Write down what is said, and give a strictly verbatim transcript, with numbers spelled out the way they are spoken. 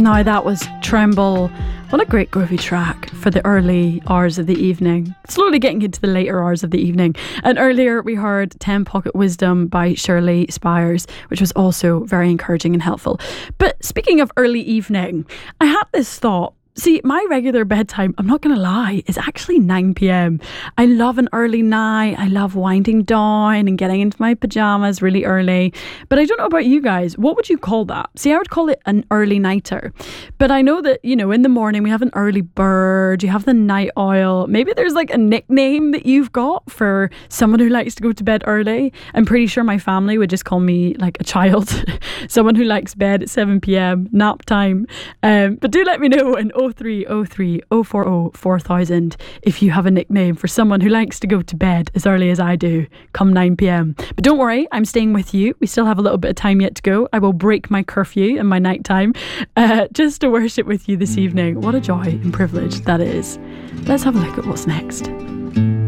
Now that was Tremble. What a great groovy track for the early hours of the evening. Slowly getting into the later hours of the evening. And earlier we heard ten Pocket Wisdom by Shirley Spires, which was also very encouraging and helpful. But speaking of early evening, I had this thought. See, my regular bedtime, I'm not going to lie, is actually nine p.m. I love an early night. I love winding down and getting into my pajamas really early. But I don't know about you guys. What would you call that? See, I would call it an early nighter. But I know that, you know, in the morning we have an early bird, you have the night owl. Maybe there's like a nickname that you've got for someone who likes to go to bed early. I'm pretty sure my family would just call me like a child. Someone who likes bed at seven p.m, nap time. Um, but do let me know in oh three oh three oh four oh four thousand if you have a nickname for someone who likes to go to bed as early as I do come nine p.m. But don't worry, I'm staying with you. We still have a little bit of time yet to go. I will break my curfew and my nighttime uh, just to worship with you this evening. What a joy and privilege that is. Let's have a look at what's next.